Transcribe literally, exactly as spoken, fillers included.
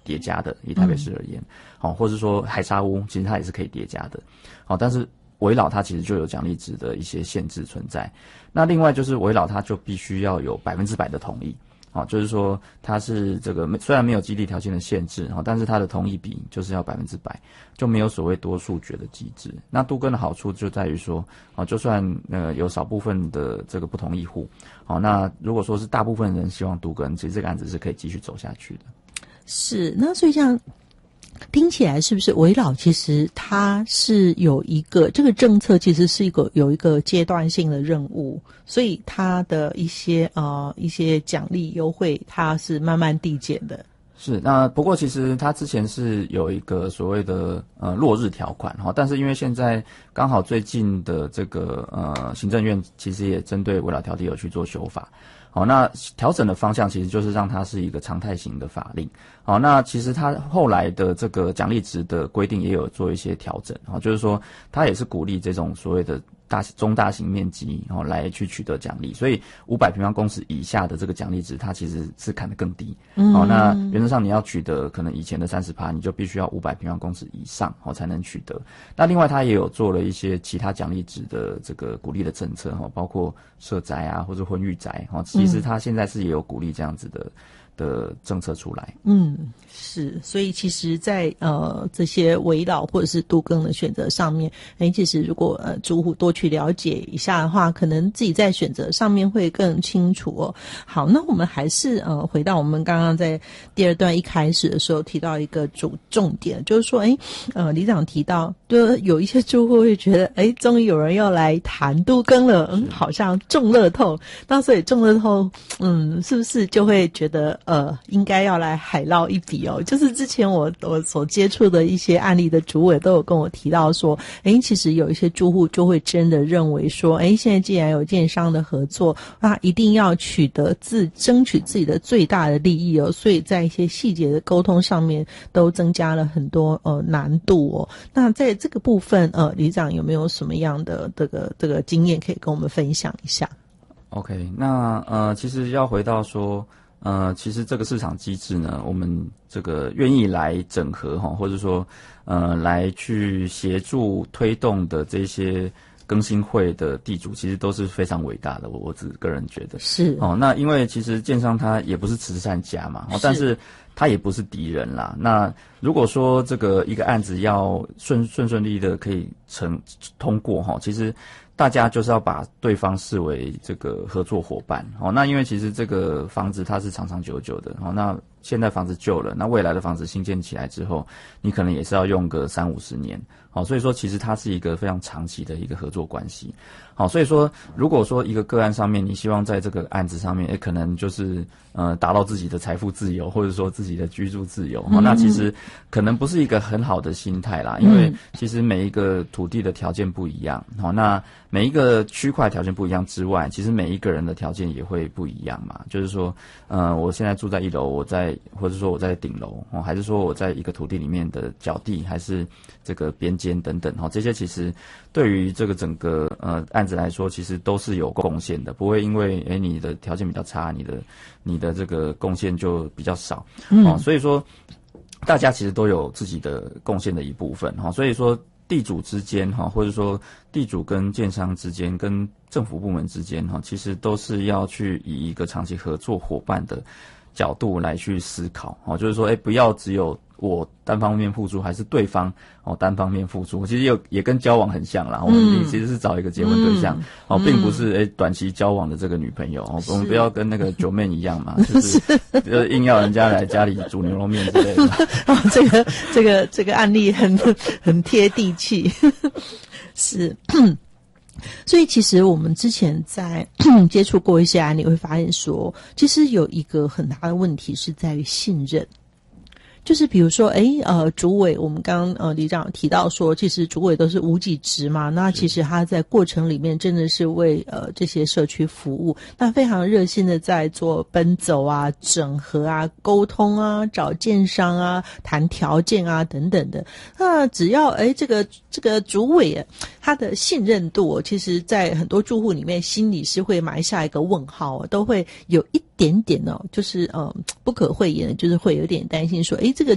叠加的，以台北市而言，好、嗯，或者说海沙屋，其实它也是可以叠加的，好，但是危老它其实就有奖励值的一些限制存在。那另外就是危老它就必须要有百分之百的同意。好，就是说它是这个虽然没有激励条件的限制，但是它的同意比就是要百分之百，就没有所谓多数决的机制。那都更的好处就在于说，就算呃有少部分的这个不同意户，好，那如果说是大部分人希望都更，其实这个案子是可以继续走下去的。 是，那所以这样听起来是不是危老其实它是有一个这个政策其实是一个有一个阶段性的任务，所以它的一些呃一些奖励优惠它是慢慢递减的。 是，那不过其实它之前是有一个所谓的呃落日条款哈，但是因为现在刚好最近的这个呃行政院其实也针对危老条例有去做修法。好，那调整的方向其实就是让它是一个常态型的法令。好，那其实它后来的这个奖励值的规定也有做一些调整，好，就是说它也是鼓励这种所谓的大中大型面积然后来去取得奖励，所以五百平方公尺以下的这个奖励值它其实是砍得更低。嗯，好，那原则上你要取得可能以前的 百分之三十， 你就必须要五百平方公尺以上好才能取得。那另外它也有做了一些其他奖励值的这个鼓励的政策，包括社宅啊或者婚育宅，其实它现在是也有鼓励这样子的的政策出来。 嗯，是，所以其实在呃这些危老或者是都更的选择上面，诶其实如果呃住户多去了解一下的话，可能自己在选择上面会更清楚哦。好，那我们还是呃回到我们刚刚在第二段一开始的时候提到一个主重点，就是说诶呃里长提到就有一些住户会觉得诶终于有人要来谈都更了，嗯好像中乐透，那所以中乐透嗯是不是就会觉得呃，应该要来海捞一笔哦。就是之前我我所接触的一些案例的主委都有跟我提到说，诶，其实有一些住户就会真的认为说，诶，现在既然有建商的合作，那一定要取得自争取自己的最大的利益哦，所以在一些细节的沟通上面都增加了很多呃难度哦。那在这个部分，呃，里长有没有什么样的这个这个经验可以跟我们分享一下 ？OK， 那呃，其实要回到说。呃，其实这个市场机制呢，我们这个愿意来整合哈，或者说呃来去协助推动的这些更新会的地主，其实都是非常伟大的。我我自个人觉得是哦。那因为其实建商他也不是慈善家嘛，哦，但是他也不是敌人啦。那如果说这个一个案子要顺顺顺利利的可以成通过哈，其实。大家就是要把对方视为这个合作伙伴，哦，那因为其实这个房子它是长长久久的，哦，那现在房子旧了，那未来的房子新建起来之后，你可能也是要用个三五十年，好，所以说其实它是一个非常长期的一个合作关系，好，所以说如果说一个个案上面，你希望在这个案子上面，也可能就是呃达到自己的财富自由，或者说自己的居住自由，嗯，那其实可能不是一个很好的心态啦，因为其实每一个土地的条件不一样，好，那每一个区块条件不一样之外，其实每一个人的条件也会不一样嘛。就是说，呃，我现在住在一楼，我在或者说我在顶楼，哦，还是说我在一个土地里面的角地，还是这个边间等等，哦，这些其实对于这个整个呃案子来说，其实都是有贡献的，不会因为诶你的条件比较差，你的你的这个贡献就比较少，哦，所以说大家其实都有自己的贡献的一部分，哈，所以说。地主之间哈，或者说地主跟建商之间、跟政府部门之间哈，其实都是要去以一个长期合作伙伴的角度来去思考，哦，就是说，哎，不要只有我单方面付出，还是对方哦单方面付出，其实有也跟交往很像啦。我们其实是找一个结婚对象，嗯，哦，并不是哎短期交往的这个女朋友，哦，我们不要跟那个九妹一样嘛，就是呃硬要人家来家里煮牛肉面之类的。 哦，这个这个这个案例很很贴地气，是。所以其实我们之前在接触过一些案例，会发现说，其实有一个很大的问题是在于信任。就是比如说，诶，呃，主委，我们刚刚呃里长提到说，其实主委都是无给职嘛，那其实他在过程里面真的是为呃这些社区服务，那非常热心的在做奔走啊、整合啊、沟通啊、找建商啊、谈条件啊等等的。那只要诶这个这个主委他的信任度，其实在很多住户里面心里是会埋下一个问号，都会有一点点哦，就是呃不可讳言的，就是会有点担心说，诶。这个